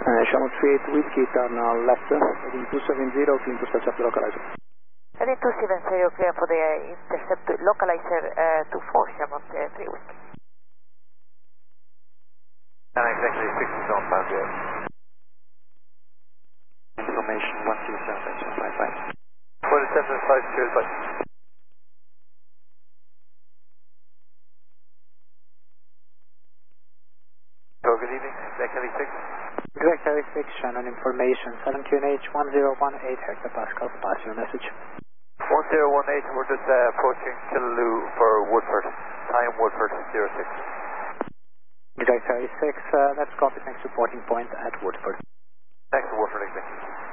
Charlotte Street, Whiskey, turn left, heading 270, clean to touch up the localizer. Heading 270, clear for the intercept localizer 24, Charlotte 3 Whiskey. And exactly 60 on bound, yeah. Information 127.55. 47.5, cheers, bye. Good evening, Zach Heli 6. Direct Heli 6, Shannon information, 7 QNH 1018 hectopascal, pass your message. 1018, we're just approaching Killaloe for Woodford, time Woodford 06. Direct Heli 6, let's copy next reporting point at Woodford. Next to Woodford, exactly.